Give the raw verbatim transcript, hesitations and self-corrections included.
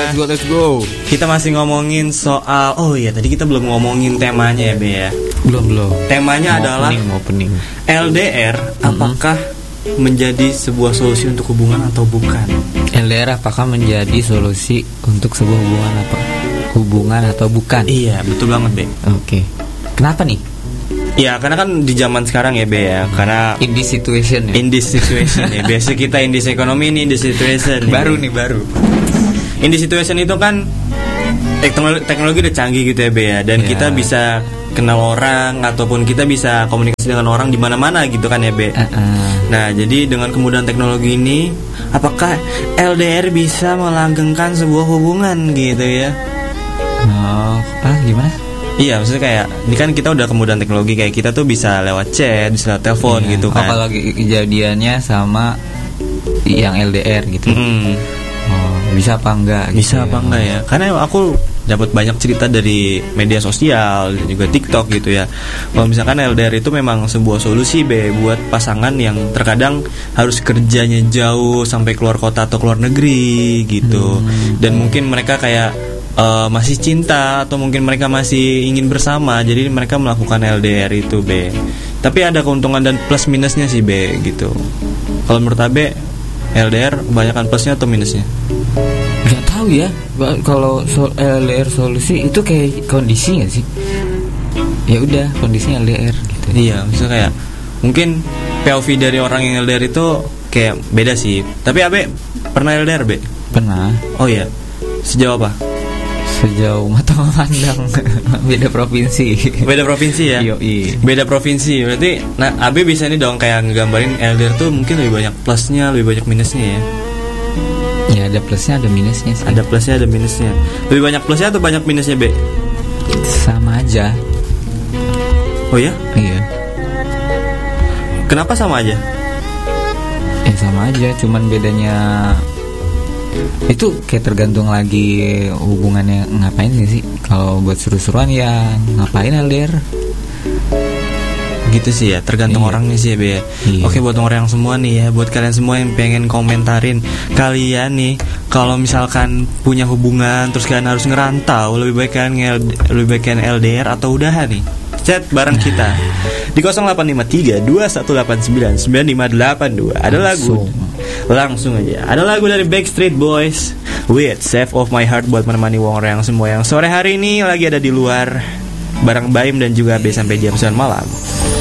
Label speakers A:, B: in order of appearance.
A: Let's go, let's go.
B: Kita masih ngomongin soal, oh iya tadi kita belum ngomongin temanya ya Be ya.
A: Belum belum.
B: Temanya
A: mau
B: adalah
A: opening, mau opening.
B: L D R. Mm-hmm. Apakah menjadi sebuah solusi untuk hubungan atau bukan?
A: L D R apakah menjadi solusi untuk sebuah hubungan apa? Hubungan atau bukan?
B: Iya betul banget Be.
A: Oke. Kenapa nih?
B: Ya karena kan di zaman sekarang ya Be ya. Karena
A: in this situation ya.
B: In this situation ya. Biasa kita in this economy ini in this situation.
A: Baru
B: ya.
A: nih baru.
B: In this situation itu kan teknologi, teknologi udah canggih gitu ya Be ya. Dan yeah. kita bisa kenal orang ataupun kita bisa komunikasi dengan orang di mana-mana gitu kan ya Be.
A: Uh-uh.
B: Nah jadi dengan kemudahan teknologi ini, apakah L D R bisa melanggengkan sebuah hubungan gitu ya?
A: Oh, ah gimana?
B: Iya, maksudnya kayak ini kan kita udah kemudahan teknologi, kayak kita tuh bisa lewat chat, bisa lewat telepon yeah. gitu kan.
A: Apalagi kejadiannya sama yang L D R gitu.
B: Mm.
A: Oh, bisa apa enggak?
B: Bisa
A: gitu
B: apa
A: ya.
B: enggak ya? Karena aku dapat banyak cerita dari media sosial dan juga TikTok gitu ya. Kalau misalkan L D R itu memang sebuah solusi Be buat pasangan yang terkadang harus kerjanya jauh sampai keluar kota atau keluar negeri gitu. Hmm. Dan mungkin mereka kayak Uh, masih cinta atau mungkin mereka masih ingin bersama, jadi mereka melakukan L D R itu Be. Tapi ada keuntungan dan plus minusnya sih Be gitu. Kalau menurut Abe L D R kebanyakan plusnya atau minusnya?
A: Gak tahu ya. Kalau so- L D R solusi itu kayak kondisi nggak sih? Ya udah kondisinya L D R gitu.
B: Iya, misalnya kayak mungkin P O V dari orang yang L D R itu kayak beda sih. Tapi Abe pernah L D R Be?
A: Pernah.
B: Oh iya. Sejauh apa?
A: Sejauh mata memandang. Beda provinsi.
B: Beda provinsi ya.
A: Yoi.
B: Beda provinsi. Berarti nah Abe bisa nih dong kayak ngegambarin L D R tuh mungkin lebih banyak plusnya, lebih banyak minusnya ya.
A: Ya ada plusnya, ada minusnya sih.
B: Ada plusnya, ada minusnya. Lebih banyak plusnya atau banyak minusnya Be?
A: Sama aja.
B: Oh ya?
A: Iya.
B: Kenapa sama aja?
A: Eh sama aja, cuman bedanya itu kayak tergantung lagi hubungannya ngapain sih sih. Kalau buat seru-seruan ya ngapain L D R
B: gitu sih ya, tergantung iya. orangnya sih ya Be ya. Iya. Oke buat orang semua nih ya, buat kalian semua yang pengen komentarin kalian nih, kalau misalkan punya hubungan terus kalian harus ngerantau, lebih baik kalian lebih baik kalian L D R atau udahan nih, chat bareng kita di nol delapan lima tiga dua satu delapan sembilan sembilan lima delapan dua. Ada lagu langsung aja. Ada lagu dari Backstreet Boys with Save of My Heart buat menemani wong yang semua yang sore hari ini lagi ada di luar bareng Baim dan juga B sampai jam sembilan malam.